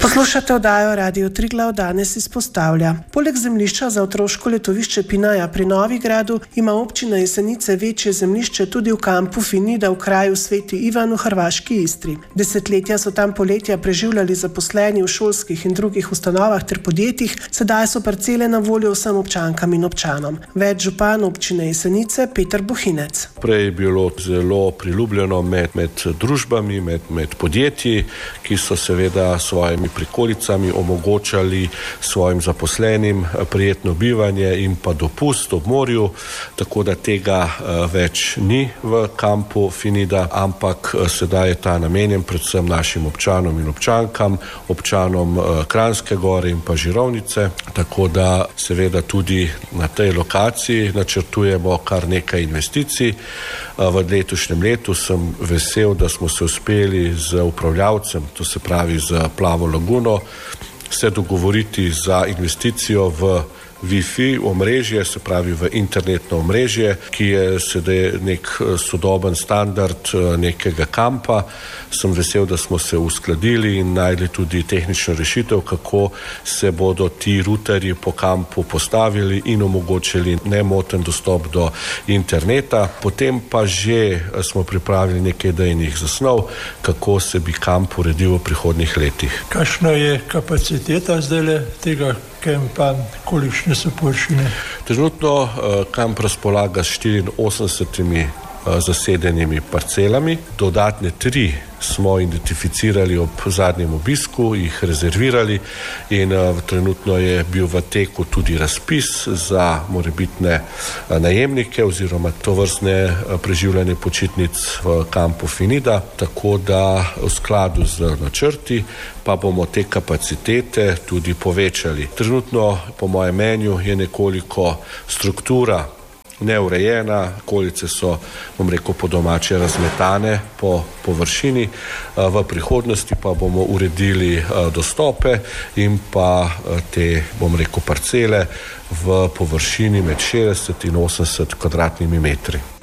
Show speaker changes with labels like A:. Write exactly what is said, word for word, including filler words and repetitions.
A: Poslušate oddajo Radio Triglav, danes izpostavlja. Poleg zemljišča za otroško letovišče Pinaja pri Novigradu ima občina Jesenice večje zemljišče tudi v kampu Finida v kraju Sveti Ivan v hrvaški Istri. Desetletja so tam poletja preživljali zaposleni v šolskih in drugih ustanovah ter podjetjih, sedaj so parcele na voljo vsem občankam in občanom. Več župan občine Jesenice Peter Bohinec.
B: Prej je bilo zelo priljubljeno med, med družbami, med, med podjetji, ki so seveda svojimi prikolicami omogočali svojim zaposlenim prijetno bivanje in pa dopust ob morju, tako da tega več ni v kampu Finida, ampak sedaj je ta namenjen predvsem našim občanom in občankam, občanom Kranjske Gore in pa Žirovnice, tako da seveda tudi na tej lokaciji načrtujemo kar nekaj investicij. V letošnjem letu sem vesel, da smo se uspeli z upravljavcem, to se pravi z Plavo laguno, se dogovoriti za investicijo v Wi-Fi omrežje, se pravi v internetno omrežje, ki je sedaj nek sodoben standard nekega kampa. Sem vesel, da smo se uskladili in najdli tudi tehnično rešitev, kako se bodo ti ruterji po kampu postavili in omogočili nemoten dostop do interneta. Potem pa že smo pripravili nekaj idejnih zasnov, kako se bi kamp uredil v prihodnjih letih.
C: Kakšna je kapaciteta zdaj tega kampa, kolikšne so površine?
B: Trenutno kamp razpolaga s štiriinosemdesetimi zasedenimi parcelami. Dodatne tri smo identificirali ob zadnjem obisku, jih rezervirali in trenutno je bil v teku tudi razpis za morebitne najemnike oziroma tovrstne preživljanje počitnic v kampu Finida, tako da v skladu z načrti pa bomo te kapacitete tudi povečali. Trenutno, po mojem mnenju, je nekoliko struktura neurejena, okolice so, bom rekel, po domače razmetane po površini. V prihodnosti pa bomo uredili dostope in pa te, bom rekel, parcele v površini med šestdeset in osemdeset kvadratnimi metri.